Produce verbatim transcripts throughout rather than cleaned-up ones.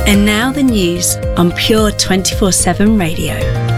And now the news on Pure twenty-four seven Radio.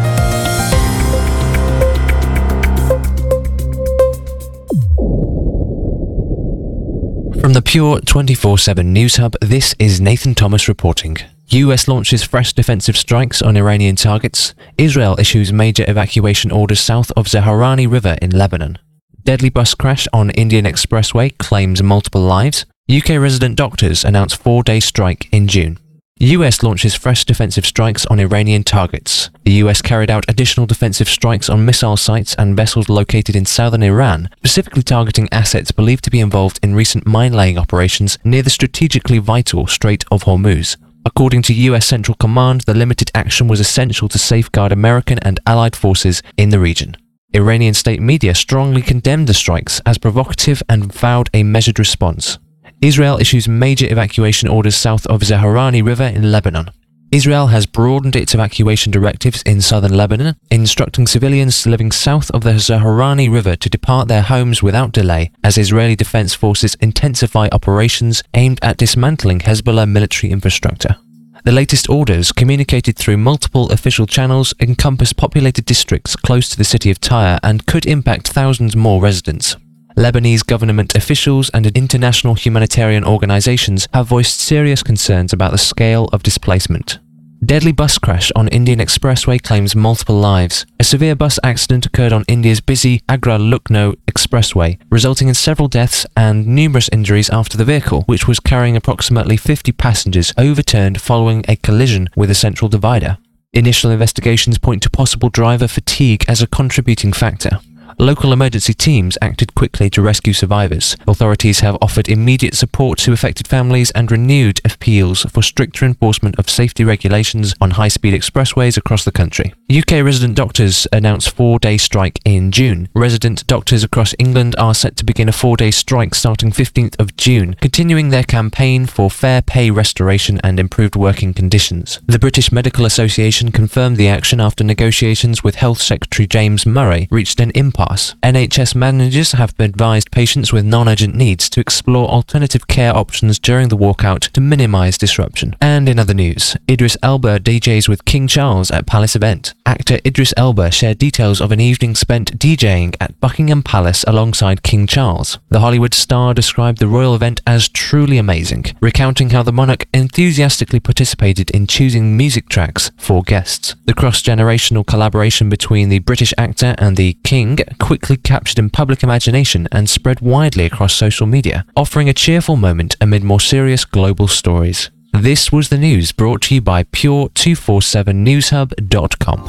From the Pure twenty-four seven News Hub, this is Nathan Thomas reporting. U S launches fresh defensive strikes on Iranian targets. Israel issues major evacuation orders south of Zaharani River in Lebanon. Deadly bus crash on Indian Expressway claims multiple lives. U K resident doctors announce four-day strike in June. U S launches fresh defensive strikes on Iranian targets. The U S carried out additional defensive strikes on missile sites and vessels located in southern Iran, specifically targeting assets believed to be involved in recent mine-laying operations near the strategically vital Strait of Hormuz. According to U S Central Command, the limited action was essential to safeguard American and allied forces in the region. Iranian state media strongly condemned the strikes as provocative and vowed a measured response. Israel issues major evacuation orders south of Zaharani River in Lebanon. Israel has broadened its evacuation directives in southern Lebanon, instructing civilians living south of the Zaharani River to depart their homes without delay as Israeli defense forces intensify operations aimed at dismantling Hezbollah military infrastructure. The latest orders, communicated through multiple official channels, encompass populated districts close to the city of Tyre and could impact thousands more residents. Lebanese government officials and international humanitarian organizations have voiced serious concerns about the scale of displacement. Deadly bus crash on Indian Expressway claims multiple lives. A severe bus accident occurred on India's busy Agra-Lucknow Expressway, resulting in several deaths and numerous injuries after the vehicle, which was carrying approximately fifty passengers, overturned following a collision with a central divider. Initial investigations point to possible driver fatigue as a contributing factor. Local emergency teams acted quickly to rescue survivors. Authorities have offered immediate support to affected families and renewed appeals for stricter enforcement of safety regulations on high-speed expressways across the country. U K resident doctors announce four-day strike in June. Resident doctors across England are set to begin a four-day strike starting fifteenth of June, continuing their campaign for fair pay restoration and improved working conditions. The British Medical Association confirmed the action after negotiations with Health Secretary James Murray reached an impasse. N H S managers have advised patients with non-urgent needs to explore alternative care options during the walkout to minimise disruption. And in other news, Idris Elba D Js with King Charles at Palace event. Actor Idris Elba shared details of an evening spent DJing at Buckingham Palace alongside King Charles. The Hollywood star described the royal event as truly amazing, recounting how the monarch enthusiastically participated in choosing music tracks for guests. The cross-generational collaboration between the British actor and the King quickly captured in public imagination and spread widely across social media, offering a cheerful moment amid more serious global stories. This was the news brought to you by Pure two forty-seven news hub dot com.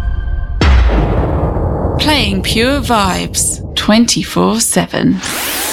Playing Pure Vibes twenty-four seven.